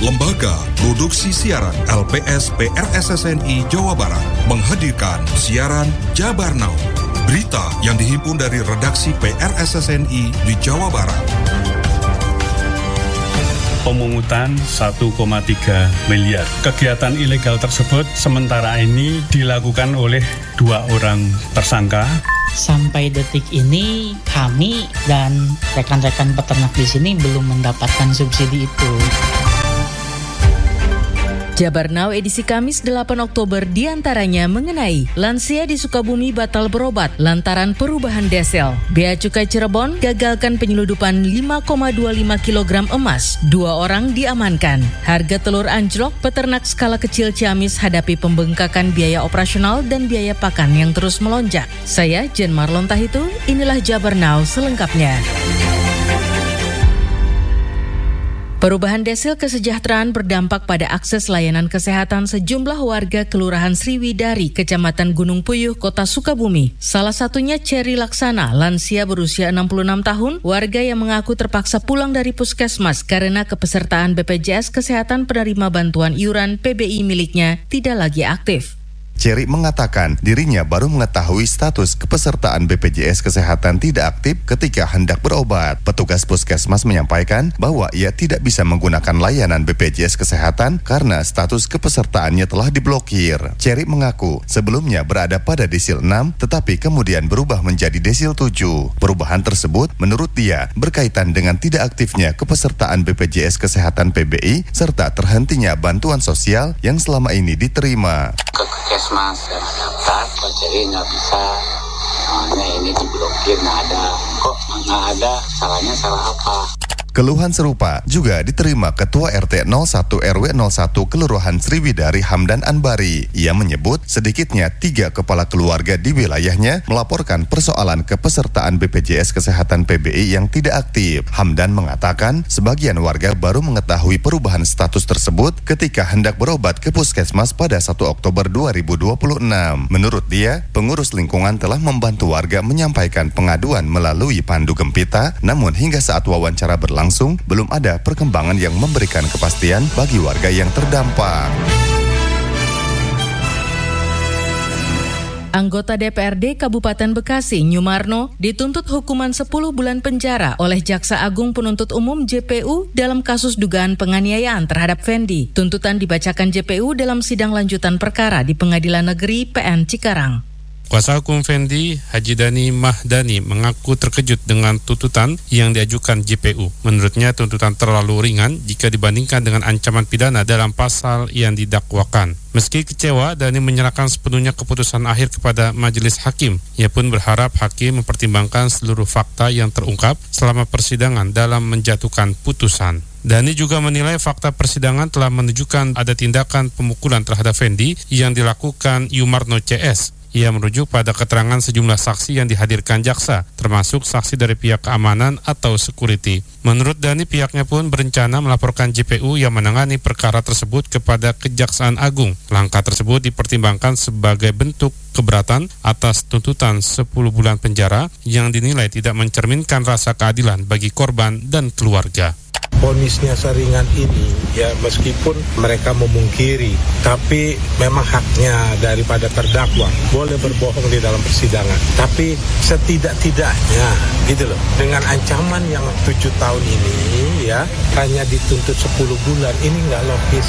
Lembaga Produksi Siaran LPS PRSSNI Jawa Barat menghadirkan siaran Jabar Now. Berita yang dihimpun dari redaksi PRSSNI di Jawa Barat. Pemungutan 1,3 miliar. Kegiatan ilegal tersebut sementara ini dilakukan oleh 2 orang tersangka. Sampai detik ini kami dan rekan-rekan peternak di sini belum mendapatkan subsidi itu. Jabar Now edisi Kamis 8 Oktober diantaranya mengenai lansia di Sukabumi batal berobat lantaran perubahan desel. Bea Cukai Cirebon gagalkan penyeludupan 5,25 kg emas. 2 orang diamankan. Harga telur anjlok, peternak skala kecil Ciamis hadapi pembengkakan biaya operasional dan biaya pakan yang terus melonjak. Saya Jen Marlon Tahitu, inilah Jabar Now selengkapnya. Perubahan desel kesejahteraan berdampak pada akses layanan kesehatan sejumlah warga Kelurahan Sriwidari, Kecamatan Gunung Puyuh, Kota Sukabumi. Salah satunya Cherry Laksana, lansia berusia 66 tahun, warga yang mengaku terpaksa pulang dari puskesmas karena kepesertaan BPJS Kesehatan penerima bantuan iuran PBI miliknya tidak lagi aktif. Cherry mengatakan dirinya baru mengetahui status kepesertaan BPJS Kesehatan tidak aktif ketika hendak berobat. Petugas puskesmas menyampaikan bahwa ia tidak bisa menggunakan layanan BPJS Kesehatan karena status kepesertaannya telah diblokir. Cherry mengaku sebelumnya berada pada desil 6 tetapi kemudian berubah menjadi desil 7. Perubahan tersebut menurut dia berkaitan dengan tidak aktifnya kepesertaan BPJS Kesehatan PBI serta terhentinya bantuan sosial yang selama ini diterima. Puskesmas dan daftar, jadi nggak bisa, soalnya ini diblokir, nggak ada, salahnya salah apa. Keluhan serupa juga diterima Ketua RT 01 RW 01 Kelurahan Sriwidari Hamdan Anbari. Ia menyebut sedikitnya 3 kepala keluarga di wilayahnya melaporkan persoalan kepesertaan BPJS Kesehatan PBI yang tidak aktif. Hamdan mengatakan sebagian warga baru mengetahui perubahan status tersebut ketika hendak berobat ke puskesmas pada 1 Oktober 2026. Menurut dia, pengurus lingkungan telah membantu warga menyampaikan pengaduan melalui Pandu Gempita, namun hingga saat wawancara berlangsung belum ada perkembangan yang memberikan kepastian bagi warga yang terdampak. Anggota DPRD Kabupaten Bekasi, Nyumarno, dituntut hukuman 10 bulan penjara oleh Jaksa Agung Penuntut Umum JPU dalam kasus dugaan penganiayaan terhadap Fendi. Tuntutan dibacakan JPU dalam sidang lanjutan perkara di Pengadilan Negeri PN Cikarang. Kuasa hukum Fendi, Haji Dani Mahdani, mengaku terkejut dengan tuntutan yang diajukan JPU. Menurutnya tuntutan terlalu ringan jika dibandingkan dengan ancaman pidana dalam pasal yang didakwakan. Meski kecewa, Dani menyerahkan sepenuhnya keputusan akhir kepada majelis hakim. Ia pun berharap hakim mempertimbangkan seluruh fakta yang terungkap selama persidangan dalam menjatuhkan putusan. Dani juga menilai fakta persidangan telah menunjukkan ada tindakan pemukulan terhadap Fendi yang dilakukan Yumarno CS. Ia merujuk pada keterangan sejumlah saksi yang dihadirkan jaksa, termasuk saksi dari pihak keamanan atau security. Menurut Dani, pihaknya pun berencana melaporkan JPU yang menangani perkara tersebut kepada Kejaksaan Agung. Langkah tersebut dipertimbangkan sebagai bentuk keberatan atas tuntutan 10 bulan penjara yang dinilai tidak mencerminkan rasa keadilan bagi korban dan keluarga. Vonisnya seringan ini, ya meskipun mereka memungkiri, tapi memang haknya daripada terdakwa boleh berbohong di dalam persidangan. Tapi setidak-tidaknya, gitu loh, dengan ancaman yang 7 tahun ini, ya hanya dituntut 10 bulan, ini nggak logis.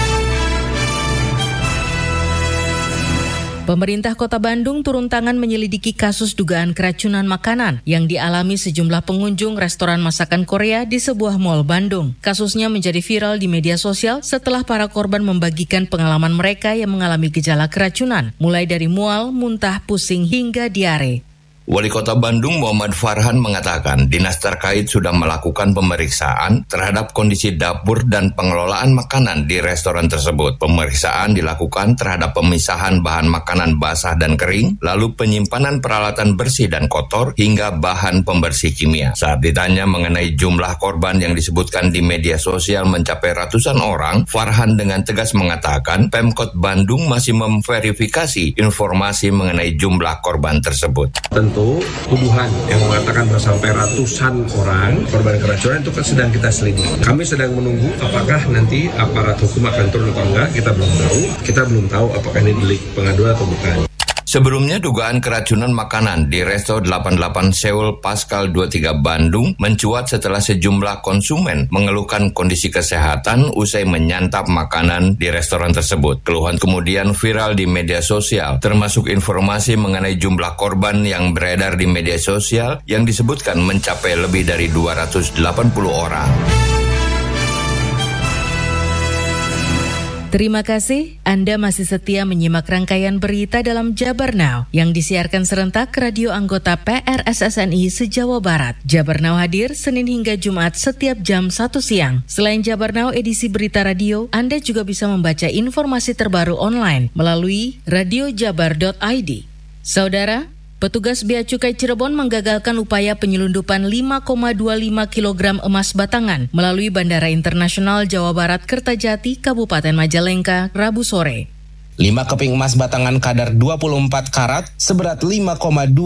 Pemerintah Kota Bandung turun tangan menyelidiki kasus dugaan keracunan makanan yang dialami sejumlah pengunjung restoran masakan Korea di sebuah mal Bandung. Kasusnya menjadi viral di media sosial setelah para korban membagikan pengalaman mereka yang mengalami gejala keracunan, mulai dari mual, muntah, pusing, hingga diare. Wali Kota Bandung Muhammad Farhan mengatakan dinas terkait sudah melakukan pemeriksaan terhadap kondisi dapur dan pengelolaan makanan di restoran tersebut. Pemeriksaan dilakukan terhadap pemisahan bahan makanan basah dan kering, lalu penyimpanan peralatan bersih dan kotor, hingga bahan pembersih kimia. Saat ditanya mengenai jumlah korban yang disebutkan di media sosial mencapai ratusan orang, Farhan dengan tegas mengatakan Pemkot Bandung masih memverifikasi informasi mengenai jumlah korban tersebut. membentuk tuduhan yang mengatakan bahwa sampai ratusan orang korban keracunan itu sedang kita selidiki. Kami sedang menunggu apakah nanti aparat hukum akan turun atau enggak, kita belum tahu. Kita belum tahu apakah ini delik pengaduan atau bukan. Sebelumnya dugaan keracunan makanan di Resto 88 Seoul Pascal 23 Bandung mencuat setelah sejumlah konsumen mengeluhkan kondisi kesehatan usai menyantap makanan di restoran tersebut. Keluhan kemudian viral di media sosial, termasuk informasi mengenai jumlah korban yang beredar di media sosial yang disebutkan mencapai lebih dari 280 orang. Terima kasih Anda masih setia menyimak rangkaian berita dalam Jabar Now yang disiarkan serentak radio anggota PRSSNI se-Jawa Barat. Jabar Now hadir Senin hingga Jumat setiap jam 1 siang. Selain Jabar Now edisi berita radio, Anda juga bisa membaca informasi terbaru online melalui radiojabar.id. Saudara, petugas Bea Cukai Cirebon menggagalkan upaya penyelundupan 5,25 kg emas batangan melalui Bandara Internasional Jawa Barat Kertajati, Kabupaten Majalengka, Rabu sore. 5 keping emas batangan kadar 24 karat seberat 5,25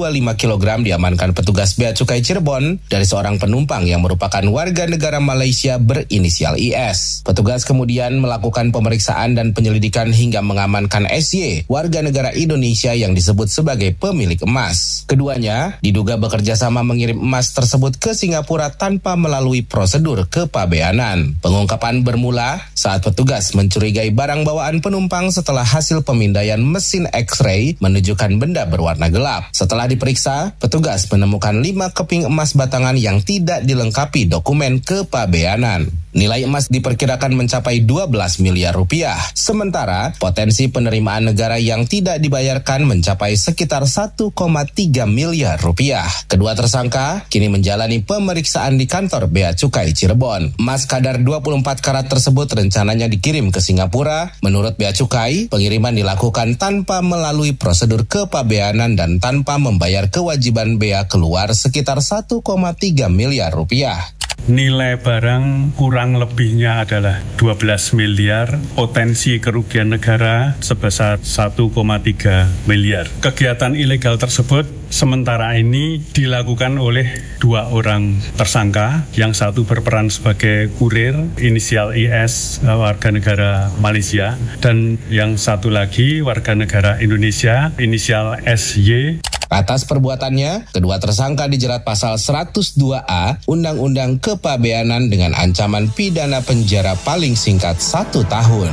kg diamankan petugas Bea Cukai Cirebon dari seorang penumpang yang merupakan warga negara Malaysia berinisial IS. Petugas kemudian melakukan pemeriksaan dan penyelidikan hingga mengamankan SY, warga negara Indonesia yang disebut sebagai pemilik emas. Keduanya diduga bekerja sama mengirim emas tersebut ke Singapura tanpa melalui prosedur kepabeanan. Pengungkapan bermula saat petugas mencurigai barang bawaan penumpang setelah hasil pemindaian mesin X-ray menunjukkan benda berwarna gelap. Setelah diperiksa, petugas menemukan 5 keping emas batangan yang tidak dilengkapi dokumen kepabeanan. Nilai emas diperkirakan mencapai 12 miliar rupiah. Sementara, potensi penerimaan negara yang tidak dibayarkan mencapai sekitar 1,3 miliar rupiah. Kedua tersangka kini menjalani pemeriksaan di kantor Bea Cukai Cirebon. Emas kadar 24 karat tersebut rencananya dikirim ke Singapura. Menurut Bea Cukai, pengiriman dilakukan tanpa melalui prosedur kepabeanan dan tanpa membayar kewajiban bea keluar sekitar 1,3 miliar rupiah. Nilai barang kurang lebihnya adalah 12 miliar, potensi kerugian negara sebesar 1,3 miliar. Kegiatan ilegal tersebut sementara ini dilakukan oleh 2 orang tersangka, yang satu berperan sebagai kurir inisial IS warga negara Malaysia dan yang satu lagi warga negara Indonesia inisial SY. Atas perbuatannya, kedua tersangka dijerat pasal 102A Undang-Undang Kepabeanan dengan ancaman pidana penjara paling singkat 1 tahun.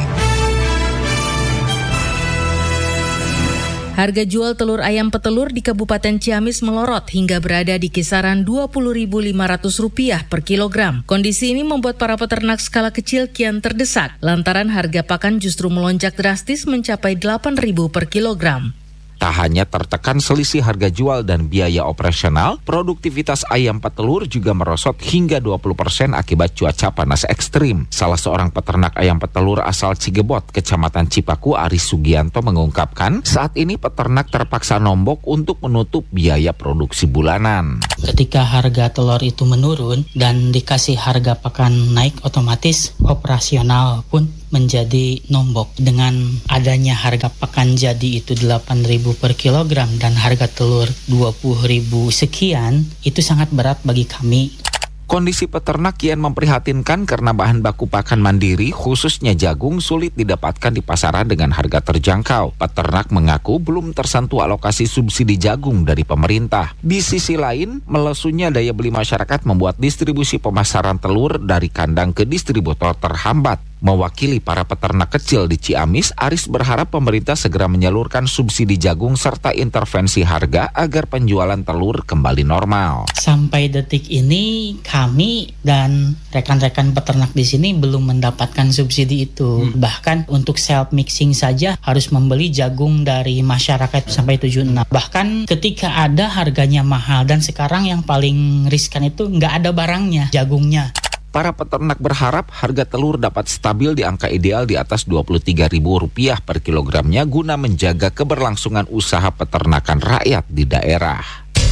Harga jual telur ayam petelur di Kabupaten Ciamis melorot hingga berada di kisaran Rp20.500 per kilogram. Kondisi ini membuat para peternak skala kecil kian terdesak lantaran harga pakan justru melonjak drastis mencapai Rp8.000 per kilogram. Tak hanya tertekan selisih harga jual dan biaya operasional, produktivitas ayam petelur juga merosot hingga 20% akibat cuaca panas ekstrim. Salah seorang peternak ayam petelur asal Cigebot, Kecamatan Cipaku, Aris Sugianto mengungkapkan, saat ini peternak terpaksa nombok untuk menutup biaya produksi bulanan. Ketika harga telur itu menurun dan dikasih harga pakan naik, otomatis operasional pun menjadi nombok. Dengan adanya harga pakan jadi itu 8.000 per kilogram dan harga telur 20.000 sekian, itu sangat berat bagi kami. Kondisi peternak kian memprihatinkan karena bahan baku pakan mandiri, khususnya jagung, sulit didapatkan di pasaran dengan harga terjangkau. Peternak mengaku belum tersentuh alokasi subsidi jagung dari pemerintah. Di sisi lain, melesunya daya beli masyarakat membuat distribusi pemasaran telur dari kandang ke distributor terhambat. Mewakili para peternak kecil di Ciamis, Aris berharap pemerintah segera menyalurkan subsidi jagung serta intervensi harga agar penjualan telur kembali normal. Sampai detik ini kami dan rekan-rekan peternak di sini belum mendapatkan subsidi itu. Bahkan untuk self mixing saja harus membeli jagung dari masyarakat sampai 76. Bahkan ketika ada harganya mahal, dan sekarang yang paling riskan itu nggak ada barangnya, jagungnya. Para peternak berharap harga telur dapat stabil di angka ideal di atas Rp23.000 per kilogramnya guna menjaga keberlangsungan usaha peternakan rakyat di daerah.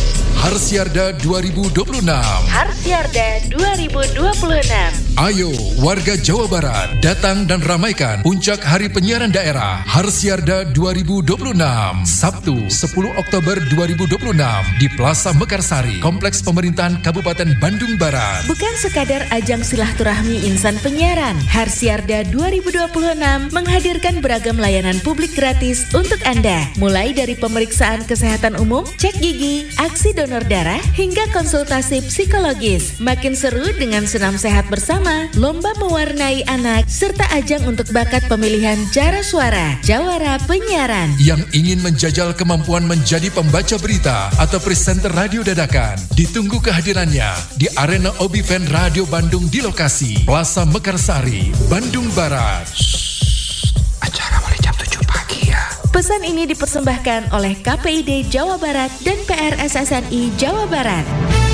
Harsiarda 2026. Harsiarda 2026. Ayo warga Jawa Barat, datang dan ramaikan puncak Hari Penyiaran Daerah Harsiarda 2026, Sabtu 10 Oktober 2026 di Plaza Mekarsari, Kompleks Pemerintahan Kabupaten Bandung Barat. Bukan sekadar ajang silaturahmi insan penyiaran, Harsiarda 2026 menghadirkan beragam layanan publik gratis untuk Anda, mulai dari pemeriksaan kesehatan umum, cek gigi, aksi donor darah, hingga konsultasi psikologis. Makin seru dengan senam sehat bersama, lomba mewarnai anak, serta ajang untuk bakat pemilihan Jara Suara, Jawara Penyiaran. Yang ingin menjajal kemampuan menjadi pembaca berita atau presenter radio dadakan, ditunggu kehadirannya di Arena Obiven Radio Bandung di lokasi Plaza Mekarsari, Bandung Barat. Acara mulai jam 7 pagi ya. Pesan ini dipersembahkan oleh KPID Jawa Barat dan PRSSNI Jawa Barat.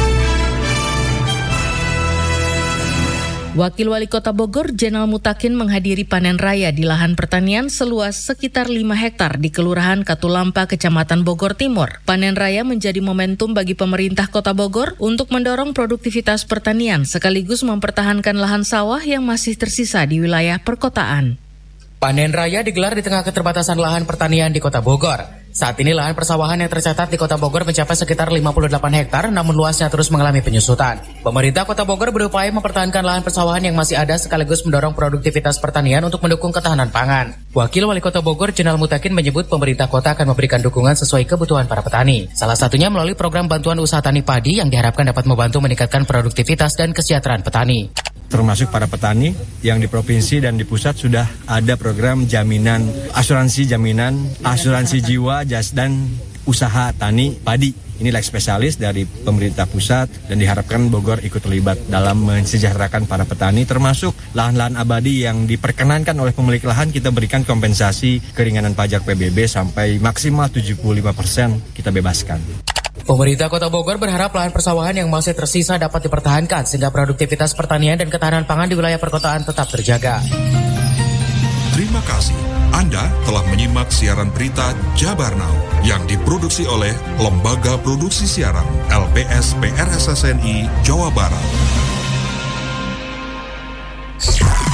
Wakil Wali Kota Bogor, Jenal Mutakin menghadiri panen raya di lahan pertanian seluas sekitar 5 hektar di Kelurahan Katulampa, Kecamatan Bogor Timur. Panen raya menjadi momentum bagi pemerintah Kota Bogor untuk mendorong produktivitas pertanian sekaligus mempertahankan lahan sawah yang masih tersisa di wilayah perkotaan. Panen raya digelar di tengah keterbatasan lahan pertanian di Kota Bogor. Saat ini lahan persawahan yang tercatat di Kota Bogor mencapai sekitar 58 hektar, namun luasnya terus mengalami penyusutan. Pemerintah Kota Bogor berupaya mempertahankan lahan persawahan yang masih ada sekaligus mendorong produktivitas pertanian untuk mendukung ketahanan pangan. Wakil Wali Kota Bogor, Jenal Mutakin menyebut pemerintah kota akan memberikan dukungan sesuai kebutuhan para petani. Salah satunya melalui program bantuan usaha tani padi yang diharapkan dapat membantu meningkatkan produktivitas dan kesejahteraan petani. Termasuk para petani yang di provinsi dan di pusat sudah ada program jaminan, asuransi jiwa, jas dan usaha tani padi. Ini leg spesialis dari pemerintah pusat dan diharapkan Bogor ikut terlibat dalam mensejahterakan para petani, termasuk lahan-lahan abadi yang diperkenankan oleh pemilik lahan kita berikan kompensasi keringanan pajak PBB sampai maksimal 75% kita bebaskan. Pemerintah Kota Bogor berharap lahan persawahan yang masih tersisa dapat dipertahankan sehingga produktivitas pertanian dan ketahanan pangan di wilayah perkotaan tetap terjaga. Terima kasih. Anda telah menyimak siaran berita Jabar Now yang diproduksi oleh Lembaga Produksi Siaran LPS PRSSNI Jawa Barat.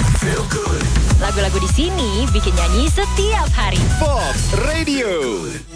Lagu-lagu di sini bikin nyanyi setiap hari. Fox Radio.